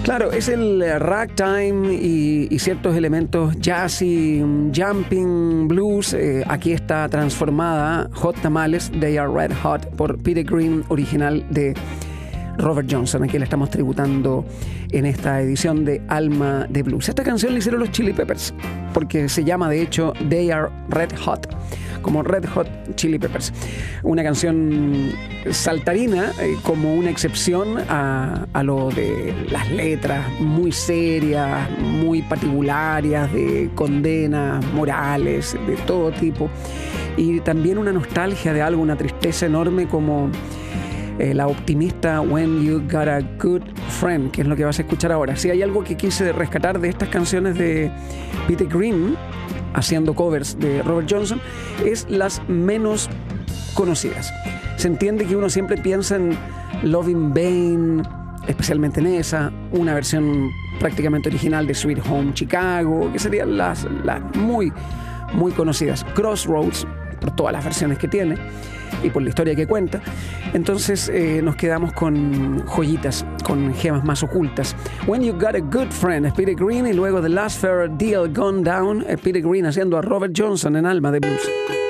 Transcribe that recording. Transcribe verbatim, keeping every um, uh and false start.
Claro, es el ragtime y, y ciertos elementos jazzy, jumping, blues. Eh, aquí está transformada Hot Tamales, They Are Red Hot, por Peter Green, original de Robert Johnson. Aquí le estamos tributando en esta edición de Alma de Blues. Esta canción la hicieron los Chili Peppers, porque se llama de hecho They Are Red Hot, como Red Hot Chili Peppers. Una canción saltarina, eh, como una excepción a, a lo de las letras muy serias, muy particulares, de condenas morales, de todo tipo. Y también una nostalgia de algo, una tristeza enorme como eh, la optimista When You Got a Good Friend, que es lo que vas a escuchar ahora. Si hay algo que quise rescatar de estas canciones de Peter Green, haciendo covers de Robert Johnson, es las menos conocidas. Se entiende que uno siempre piensa en Love in Vain, especialmente en esa, una versión prácticamente original de Sweet Home Chicago, que serían las, las muy, muy conocidas. Crossroads, por todas las versiones que tiene y por la historia que cuenta. Entonces eh, nos quedamos con joyitas, con gemas más ocultas. When You Got a Good Friend es Peter Green, y luego The Last Fair Deal Gone Down es Peter Green haciendo a Robert Johnson en Alma de Blues.